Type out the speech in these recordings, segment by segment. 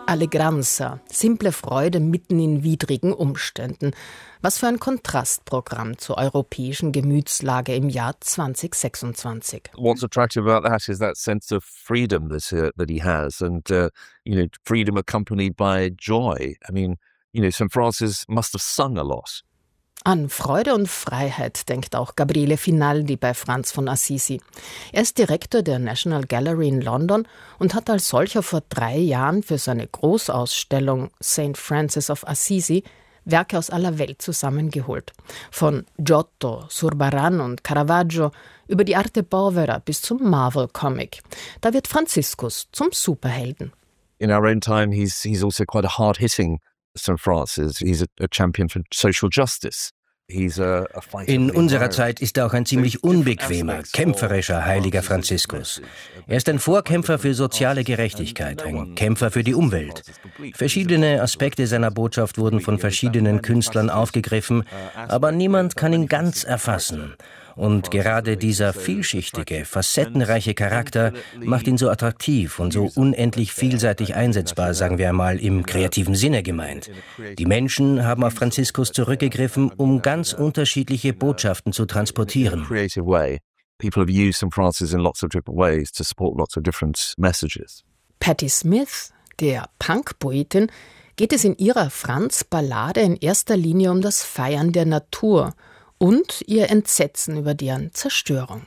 Allegranza, simple Freude mitten in widrigen Umständen. Was für ein Kontrastprogramm zur europäischen Gemütslage im Jahr 2026. What's attractive about that is that sense of freedom that he has, and freedom accompanied by joy. I mean, St. Francis must have sung a lot. An Freude und Freiheit denkt auch Gabriele Finaldi bei Franz von Assisi. Er ist Direktor der National Gallery in London und hat als solcher vor 3 Jahren für seine Großausstellung St. Francis of Assisi Werke aus aller Welt zusammengeholt. Von Giotto, Zurbarán und Caravaggio über die Arte Povera bis zum Marvel-Comic. Da wird Franziskus zum Superhelden. In our own time, he's also quite a hard-hitting St. Francis. He's a champion for social justice. In unserer Zeit ist er auch ein ziemlich unbequemer, kämpferischer heiliger Franziskus. Er ist ein Vorkämpfer für soziale Gerechtigkeit, ein Kämpfer für die Umwelt. Verschiedene Aspekte seiner Botschaft wurden von verschiedenen Künstlern aufgegriffen, aber niemand kann ihn ganz erfassen. Und gerade dieser vielschichtige, facettenreiche Charakter macht ihn so attraktiv und so unendlich vielseitig einsetzbar, sagen wir einmal im kreativen Sinne gemeint. Die Menschen haben auf Franziskus zurückgegriffen, um ganz unterschiedliche Botschaften zu transportieren. People have used St. Francis in lots of different ways to support lots of different messages. Patti Smith, der Punk-Poetin, geht es in ihrer Franz-Ballade in erster Linie um das Feiern der Natur und ihr Entsetzen über deren Zerstörung.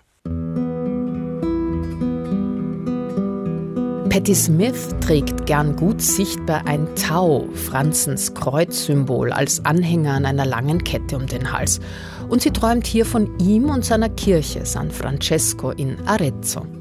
Patti Smith trägt gern gut sichtbar ein Tau, Franzens Kreuzsymbol, als Anhänger an einer langen Kette um den Hals. Und sie träumt hier von ihm und seiner Kirche San Francesco in Arezzo.